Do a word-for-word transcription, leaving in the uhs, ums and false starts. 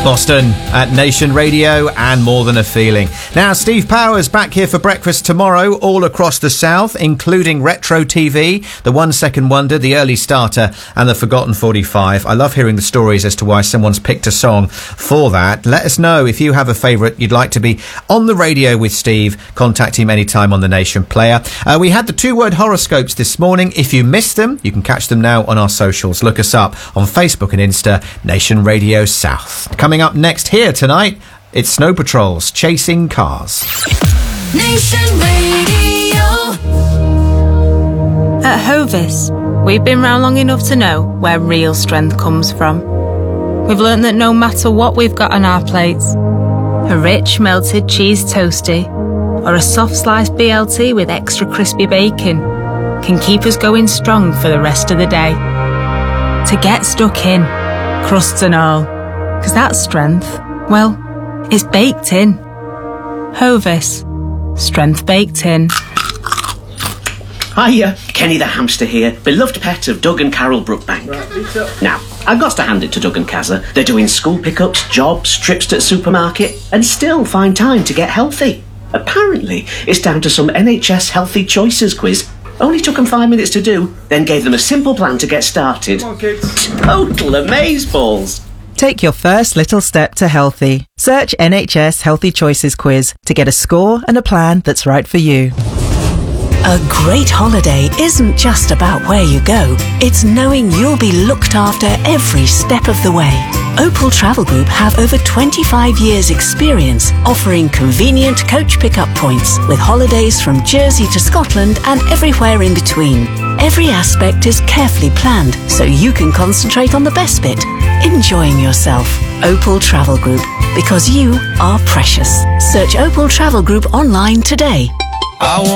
Boston at Nation Radio and More Than a Feeling. Now, Steve Powers back here for breakfast tomorrow all across the South, including Retro T V, the One Second Wonder, the Early Starter and the Forgotten forty-five. I love hearing the stories as to why someone's picked a song for that. Let us know if you have a favourite you'd like to be on the radio with Steve. Contact him anytime on the Nation Player. Uh, we had the two-word horoscopes this morning. If you missed them, you can catch them now on our socials. Look us up on Facebook and Insta, Nation Radio South. Coming up next here tonight, it's Snow Patrol's Chasing Cars. Nation Radio. At Hovis, we've been round long enough to know where real strength comes from. We've learnt that no matter what we've got on our plates, a rich melted cheese toasty or a soft sliced B L T with extra crispy bacon can keep us going strong for the rest of the day. To get stuck in, crusts and all, because that strength, well, it's baked in. Hovis, strength baked in. Hiya, Kenny the hamster here, beloved pet of Doug and Carol Brookbank. Right, now, I've got to hand it to Doug and Kazza. They're doing school pickups, jobs, trips to the supermarket, and still find time to get healthy. Apparently, it's down to some N H S Healthy Choices quiz. Only took them five minutes to do, then gave them a simple plan to get started. Come on, kids. Total amazeballs. Take your first little step to healthy. Search N H S Healthy Choices quiz to get a score and a plan that's right for you. A great holiday isn't just about where you go. It's knowing you'll be looked after every step of the way. Opal Travel Group have over twenty-five years experience offering convenient coach pickup points with holidays from Jersey to Scotland and everywhere in between. Every aspect is carefully planned so you can concentrate on the best bit, enjoying yourself. Opal Travel Group, because you are precious. Search Opal Travel Group online today. I want